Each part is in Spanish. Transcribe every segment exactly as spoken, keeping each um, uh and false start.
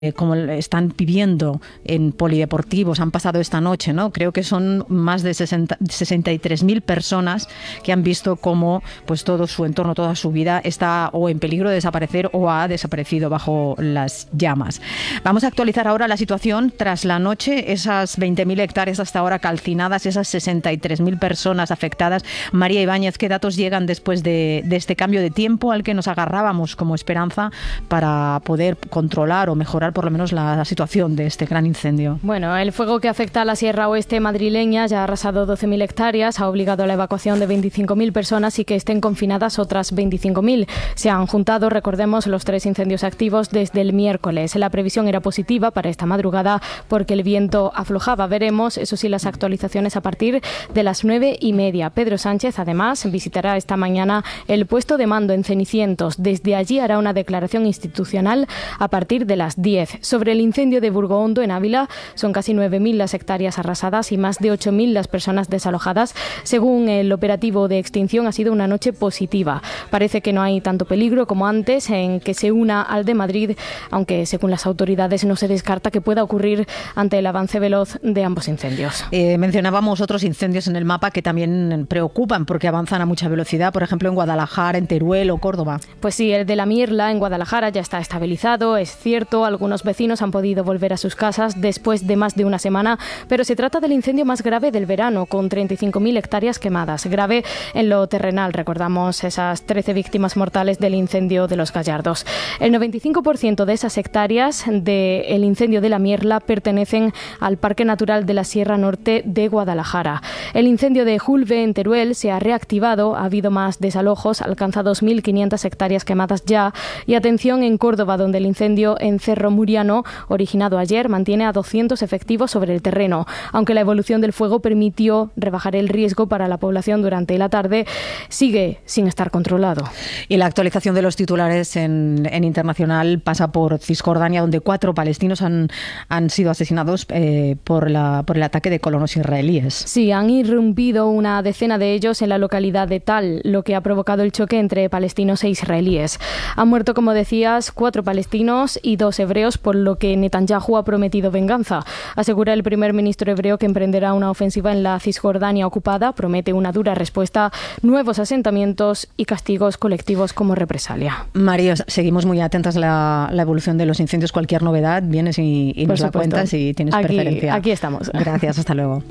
eh, como están viviendo en polideportivos, han pasado esta noche, ¿no? Creo que son más de sesenta y tres mil personas que han visto cómo pues todo su entorno, toda su vida está o en peligro de desaparecer o ha desaparecido bajo las llamas. Vamos a actualizar ahora la situación tras la noche, esas veinte mil hectáreas hasta ahora calcinadas, esas sesenta y tres mil personas afectadas. María Ibáñez, ¿qué datos llegan después de, de este cambio de tiempo al que nos agarrábamos como esperanza para poder controlar o mejorar por lo menos la, la situación de este gran incendio? Bueno, el fuego que afecta a la Sierra Oeste madrileña ya ha arrasado doce mil hectáreas, ha obligado a la evacuación de veinticinco mil personas y que estén confinadas otras veinticinco mil. Se han juntado, recordemos, los tres incendios activos desde el miércoles. La previsión era positiva para esta madrugada porque el viento aflojaba. Veremos, eso sí, las actualizaciones a partir de las nueve y media. Pedro Sánchez, además, visitará esta mañana el puesto de mando en Cenicientos. Desde allí hará una declaración institucional a partir de las diez. Sobre el incendio de Burgohondo en Ávila, son casi nueve mil las hectáreas arrasadas y más de ocho mil las personas desalojadas. Según el operativo de extinción, ha sido una noche positiva. Parece que no hay tanto peligro como antes en que se una al de Madrid, aunque según las autoridades no se descarta que pueda ocurrir ante el avance veloz de ambos incendios. Eh, mencionábamos otros incendios en el mapa que también preocupan porque avanzan a mucha velocidad, por ejemplo en Guadalajara, en Teruel o Córdoba. Pues sí, el de la Mirla en Guadalajara ya está estabilizado, es cierto, algunos vecinos han podido volver a sus casas después de más de una semana, pero se trata del incendio más grave del verano, con treinta y cinco mil hectáreas quemadas. Grave en lo terrenal, recordamos esas trece víctimas mortales del incendio de Los Gallardos. El noventa y cinco por ciento de esas hectáreas del incendio de la Mirla pertenecen al Parque Natural de la Sierra Norte de Guadalajara. El incendio de Julve en Teruel se ha reactivado, ha habido más desalojos, alcanza dos mil quinientas hectáreas quemadas ya. Y atención en Córdoba, donde el incendio en Cerro Muriano, originado ayer, mantiene a doscientos efectivos sobre el terreno. Aunque la evolución del fuego permitió rebajar el riesgo para la población durante la tarde, sigue sin estar controlado. Y la actualización de los titulares en, en internacional pasa por Cisjordania, donde cuatro palestinos han, han sido asesinados eh, por, la, por el ataque de colonos israelíes. Sí, han irrumpido una decena de ellos en la localidad de Tal, lo que ha provocado el choque entre palestinos e israelíes. Han muerto, como decías, cuatro palestinos y dos hebreos, por lo que Netanyahu ha prometido venganza. Asegura el primer ministro hebreo que emprenderá una ofensiva en la Cisjordania ocupada, promete una dura respuesta, nuevos asentamientos y castigos colectivos como represalia. María, seguimos muy atentas a la, la evolución de los incendios. Cualquier novedad vienes y, y nos la cuentas si tienes aquí, preferencia. Aquí estamos. Gracias, hasta luego.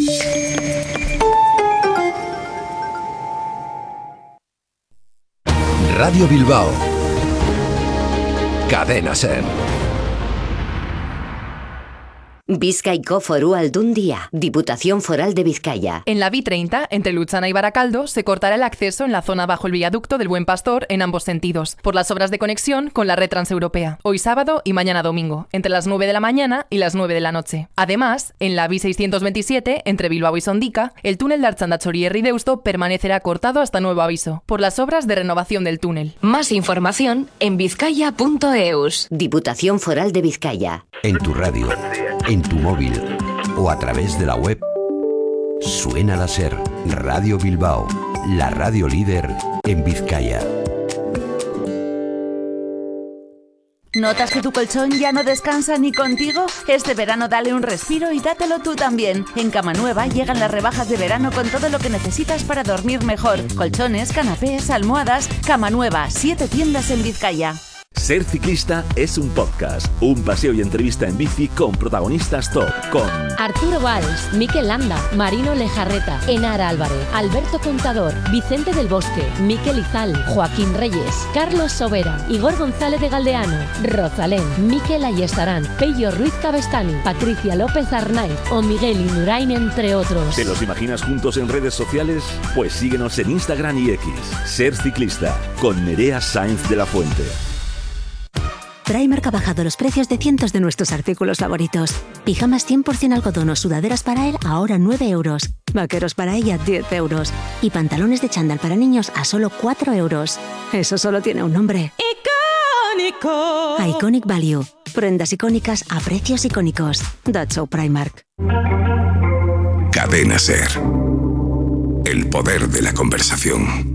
Radio Bilbao, Cadena SER. Bizkaiko Foru Aldundia, Diputación Foral de Vizcaya. En la B treinta, entre Luchana y Baracaldo, se cortará el acceso en la zona bajo el viaducto del Buen Pastor en ambos sentidos, por las obras de conexión con la red transeuropea, hoy sábado y mañana domingo, entre las nueve de la mañana y las nueve de la noche. Además, en la B seiscientos veintisiete, entre Bilbao y Sondica, el túnel de Artxandachori y Rideusto permanecerá cortado hasta nuevo aviso, por las obras de renovación del túnel. Más información en bizkaia punto eus. Diputación Foral de Vizcaya. En tu radio, en tu móvil o a través de la web. Suena la SER, Radio Bilbao, la radio líder en Vizcaya. ¿Notas que tu colchón ya no descansa ni contigo? Este verano dale un respiro y dátelo tú también. En Cama Nueva llegan las rebajas de verano con todo lo que necesitas para dormir mejor. Colchones, canapés, almohadas. Cama Nueva, siete tiendas en Vizcaya. Ser ciclista es un podcast, un paseo y entrevista en bici con protagonistas top, con Arturo Valls, Mikel Landa, Marino Lejarreta, Enara Álvarez, Alberto Contador, Vicente del Bosque, Mikel Izal, Joaquín Reyes, Carlos Sobera, Igor González de Galdeano, Rosalén, Mikel Ayestarán, Pello Ruiz Cabestani, Patricia López Arnaiz o Miguel Indurain, entre otros. ¿Te los imaginas juntos en redes sociales? Pues síguenos en Instagram y X. Ser ciclista, con Nerea Sáenz de la Fuente. Primark ha bajado los precios de cientos de nuestros artículos favoritos. Pijamas cien por ciento algodón o sudaderas para él ahora nueve euros. Vaqueros para ella diez euros. Y pantalones de chándal para niños a solo cuatro euros. Eso solo tiene un nombre. ¡Icónico! Iconic Value. Prendas icónicas a precios icónicos. That's so Primark. Cadena SER. El poder de la conversación.